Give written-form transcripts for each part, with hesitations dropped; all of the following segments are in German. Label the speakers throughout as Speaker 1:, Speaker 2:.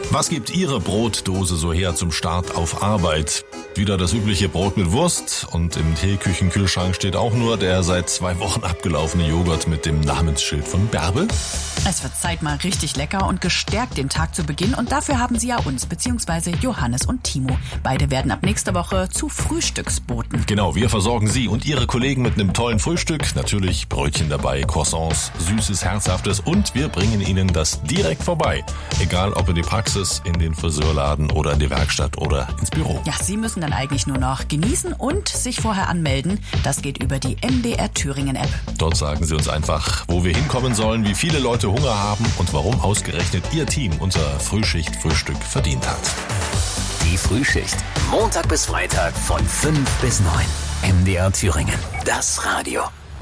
Speaker 1: Was gibt Ihre Brotdose so her zum Start auf Arbeit? Wieder das übliche Brot mit Wurst und im Teeküchenkühlschrank steht auch nur der seit 2 Wochen abgelaufene Joghurt mit dem Namensschild von Bärbel.
Speaker 2: Es wird Zeit, mal richtig lecker und gestärkt den Tag zu beginnen. Und dafür haben Sie ja uns, beziehungsweise Johannes und Timo. Beide werden ab nächster Woche zu Frühstücksboten.
Speaker 1: Genau, wir versorgen Sie und Ihre Kollegen mit einem tollen Frühstück. Natürlich Brötchen dabei, Croissants, Süßes, Herzhaftes und wir bringen Ihnen das direkt vorbei. Egal ob in die Praxis, in den Friseurladen oder in die Werkstatt oder ins Büro.
Speaker 2: Ja, Sie müssen dann eigentlich nur noch genießen und sich vorher anmelden. Das geht über die MDR Thüringen App.
Speaker 1: Dort sagen Sie uns einfach, wo wir hinkommen sollen, wie viele Leute Hunger haben und warum ausgerechnet Ihr Team unser Frühschicht-Frühstück verdient hat.
Speaker 3: Die Frühschicht. Montag bis Freitag von 5 bis 9. MDR Thüringen. Das Radio.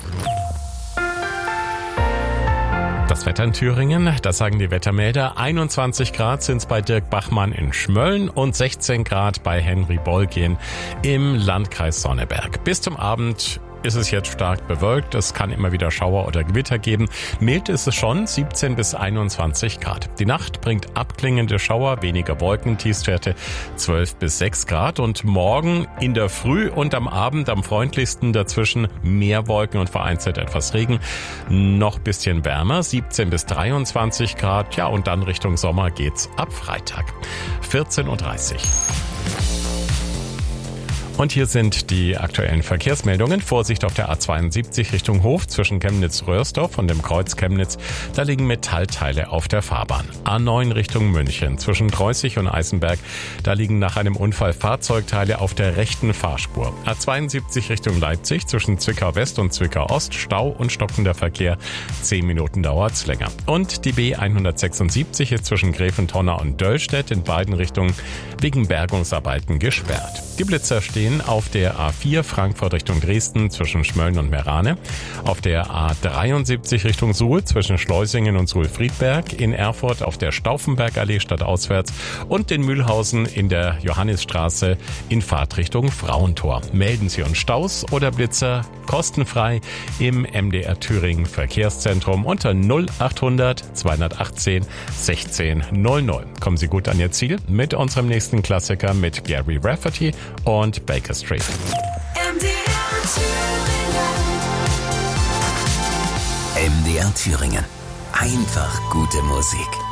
Speaker 4: Das Wetter in Thüringen, das sagen die Wettermelder. 21 Grad sind es bei Dirk Bachmann in Schmölln und 16 Grad bei Henry Bolgien im Landkreis Sonneberg. Bis zum Abend ist es jetzt stark bewölkt. Es kann immer wieder Schauer oder Gewitter geben. Mild ist es schon, 17 bis 21 Grad. Die Nacht bringt abklingende Schauer, weniger Wolken, Tiefstwerte 12 bis 6 Grad. Und morgen in der Früh und am Abend am freundlichsten dazwischen mehr Wolken und vereinzelt etwas Regen. Noch bisschen wärmer, 17 bis 23 Grad. Ja, und dann Richtung Sommer geht's ab Freitag. 14:30 Uhr. Und hier sind die aktuellen Verkehrsmeldungen. Vorsicht auf der A72 Richtung Hof zwischen Chemnitz-Röhrsdorf und dem Kreuz Chemnitz. Da liegen Metallteile auf der Fahrbahn. A9 Richtung München zwischen Kreußig und Eisenberg. Da liegen nach einem Unfall Fahrzeugteile auf der rechten Fahrspur. A72 Richtung Leipzig zwischen Zwickau West und Zwickau Ost. Stau und stockender Verkehr. 10 Minuten dauert's länger. Und die B176 ist zwischen Gräfentonner und Döllstedt in beiden Richtungen wegen Bergungsarbeiten gesperrt. Die Blitzer stehen auf der A4 Frankfurt Richtung Dresden zwischen Schmölln und Merane, auf der A73 Richtung Suhl zwischen Schleusingen und Suhl-Friedberg, in Erfurt auf der Stauffenbergallee stadtauswärts und in Mühlhausen in der Johannisstraße in Fahrtrichtung Frauentor. Melden Sie uns Staus oder Blitzer kostenfrei im MDR Thüringen Verkehrszentrum unter 0800 218 1600. Kommen Sie gut an Ihr Ziel mit unserem nächsten Klassiker mit Gary Rafferty und Baker Street.
Speaker 3: MDR Thüringen. Einfach gute Musik.